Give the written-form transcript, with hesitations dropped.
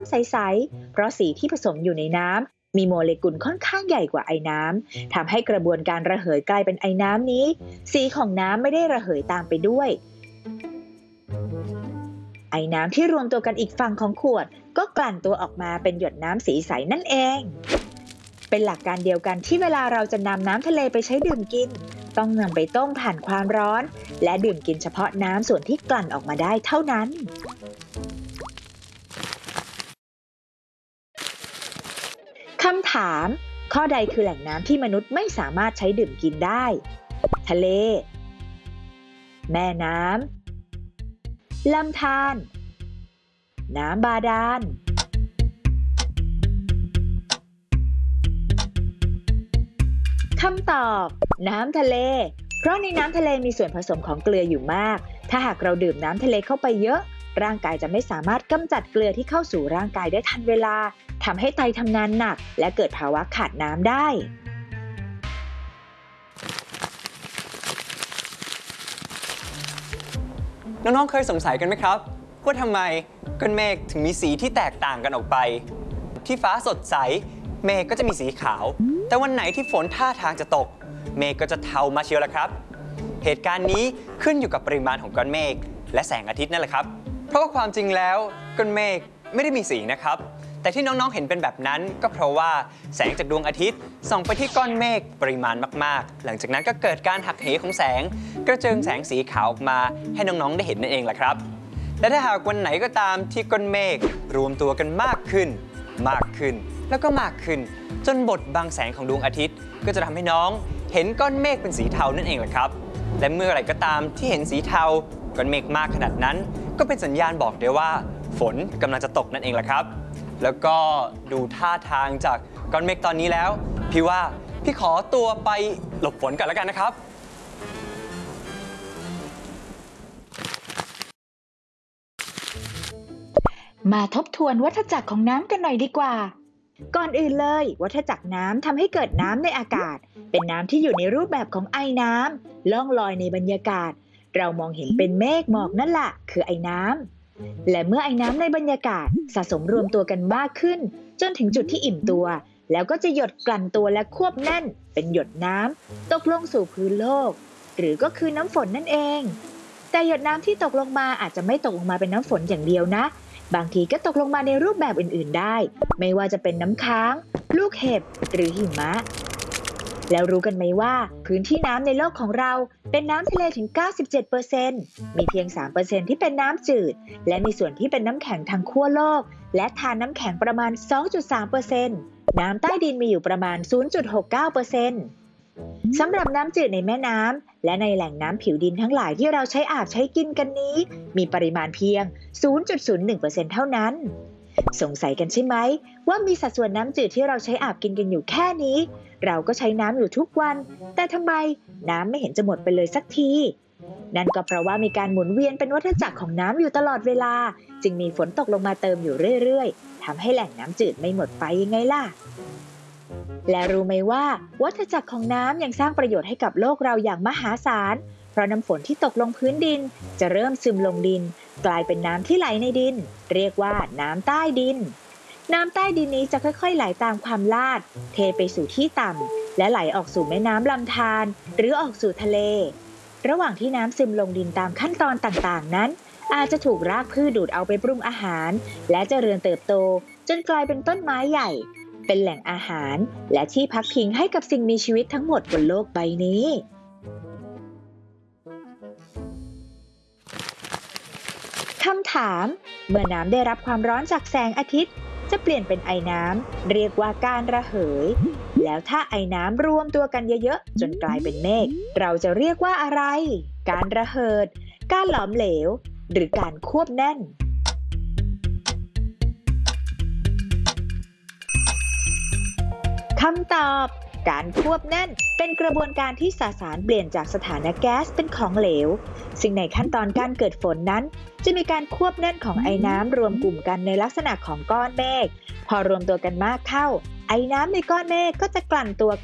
ใสๆเพราะสีที่ผสมอยู่ในน้ำมีโมเลกุลค่อนข้างใหญ่กว่าไอน้ำทำให้กระบวนการระเหยกลายเป็นไอน้ำนี้สีของน้ำไม่ได้ระเหยตามไปด้วยไอน้ำที่รวมตัวกันอีกฝั่งของขวดก็กลั่นตัวออกมาเป็นหยดน้ำสีใสนั่นเองเป็นหลักการเดียวกันที่เวลาเราจะนำน้ำทะเลไปใช้ดื่มกินต้องนำไปต้มผ่านความร้อนและดื่มกินเฉพาะน้ำส่วนที่กลั่นออกมาได้เท่านั้นคำถามข้อใดคือแหล่งน้ำที่มนุษย์ไม่สามารถใช้ดื่มกินได้ทะเลแม่น้ำลำธารน้ำบาดาลคำตอบน้ำทะเลเพราะในน้ำทะเลมีส่วนผสมของเกลืออยู่มากถ้าหากเราดื่มน้ำทะเลเข้าไปเยอะร่างกายจะไม่สามารถกำจัดเกลือที่เข้าสู่ร่างกายได้ทันเวลาทำให้ไตทำงานหนักและเกิดภาวะขาดน้ำได้น้องๆเคยสงสัยกันไหมครับว่าทำไมก้อนเมฆถึงมีสีที่แตกต่างกันออกไปที่ฟ้าสดใสเมฆก็จะมีสีขาวแต่วันไหนที่ฝนท่าทางจะตกเมฆก็จะเทามาเชียวละครับเหตุการณ์นี้ขึ้นอยู่กับปริมาณของก้อนเมฆและแสงอาทิตย์นั่นแหละครับเพราะว่าความจริงแล้วก้อนเมฆไม่ได้มีสีนะครับแต่ที่น้องๆเห็นเป็นแบบนั้นก็เพราะว่าแสงจากดวงอาทิตย์ส่องไปที่ก้อนเมฆปริมาณมากๆหลังจากนั้นก็เกิดการหักเหของแสงกระเจิงแสงสีขาวออกมาให้น้องๆได้เห็นนั่นเองแหละครับและถ้าหากวันไหนก็ตามที่ก้อนเมฆรวมตัวกันมากขึ้นแล้วก็มากขึ้นจนบดบังแสงของดวงอาทิตย์ก็จะทำให้น้องเห็นก้อนเมฆเป็นสีเทานั่นเองแหละครับและเมื่อไหร่ก็ตามที่เห็นสีเทาก้อนเมฆมากขนาดนั้นก็เป็นสัญญาณบอกได้ว่าฝนกำลังจะตกนั่นเองแหละครับแล้วก็ดูท่าทางจากก้อนเมฆตอนนี้แล้วพี่ขอตัวไปหลบฝนก่อนแล้วกันนะครับมาทบทวนวัฏจักรของน้ำกันหน่อยดีกว่าก่อนอื่นเลยวัฏจักรน้ำทำให้เกิดน้ำในอากาศเป็นน้ำที่อยู่ในรูปแบบของไอน้ำล่องลอยในบรรยากาศเรามองเห็นเป็นเมฆหมอกนั่นแหละคือไอน้ำและเมื่อไอน้ำในบรรยากาศสะสมรวมตัวกันมากขึ้นจนถึงจุดที่อิ่มตัวแล้วก็จะหยดกลั่นตัวและควบแน่นเป็นหยดน้ำตกลงสู่พื้นโลกหรือก็คือน้ำฝนนั่นเองแต่หยดน้ำที่ตกลงมาอาจจะไม่ตกลงมาเป็นน้ำฝนอย่างเดียวนะบางทีก็ตกลงมาในรูปแบบอื่นๆได้ไม่ว่าจะเป็นน้ำค้างลูกเห็บหรือหิมะแล้วรู้กันไหมว่าพื้นที่น้ำในโลกของเราเป็นน้ำทะเลถึง 97% มีเพียง 3% ที่เป็นน้ำจืดและมีส่วนที่เป็นน้ำแข็งทางขั้วโลกและทานน้ำแข็งประมาณ 2.3% น้ำใต้ดินมีอยู่ประมาณ 0.69% สำหรับน้ำจืดในแม่น้ำและในแหล่งน้ำผิวดินทั้งหลายที่เราใช้อาบใช้กินกันนี้มีปริมาณเพียง 0.01% เท่านั้นสงสัยกันใช่ไหมว่ามีสัดส่วนน้ำจืดที่เราใช้อาบกินกันอยู่แค่นี้เราก็ใช้น้ำอยู่ทุกวันแต่ทำไมน้ำไม่เห็นจะหมดไปเลยสักทีนั่นก็เพราะว่ามีการหมุนเวียนเป็นวัฏจักรของน้ำอยู่ตลอดเวลาจึงมีฝนตกลงมาเติมอยู่เรื่อยๆทำให้แหล่งน้ำจืดไม่หมดไปยังไงล่ะและรู้ไหมว่าวัฏจักรของน้ำยังสร้างประโยชน์ให้กับโลกเราอย่างมหาศาลเพราะน้ำฝนที่ตกลงพื้นดินจะเริ่มซึมลงดินกลายเป็นน้ำที่ไหลในดินเรียกว่าน้ำใต้ดินน้ำใต้ดินนี้จะค่อยๆไหลตามความลาดเทไปสู่ที่ต่ำและไหลออกสู่แม่น้ำลำธารหรือออกสู่ทะเลระหว่างที่น้ำซึมลงดินตามขั้นตอนต่างๆนั้นอาจจะถูกรากพืชดูดเอาไปปรุงอาหารและเจริญเติบโตจนกลายเป็นต้นไม้ใหญ่เป็นแหล่งอาหารและที่พักพิงให้กับสิ่งมีชีวิตทั้งหมดบนโลกใบนี้คำถามเมื่อน้ำได้รับความร้อนจากแสงอาทิตย์จะเปลี่ยนเป็นไอน้ำเรียกว่าการระเหยแล้วถ้าไอน้ำรวมตัวกันเยอะๆจนกลายเป็นเมฆเราจะเรียกว่าอะไรการระเหิดการหลอมเหลวหรือการควบแน่นคำตอบการควบแน่นเป็นกระบวนการที่สสารเปลี่ยนจากสถานะแก๊สเป็นของเหลวซึ่งในขั้นตอนการเกิดฝนนั้นจะมีการควบแน่นของไอน้ำรวมกลุ่มกันในลักษณะของก้อนเมฆพอรวมตัวกันมากเข้าไอน้ำในก้อนเมฆก็จะกลั่นตัว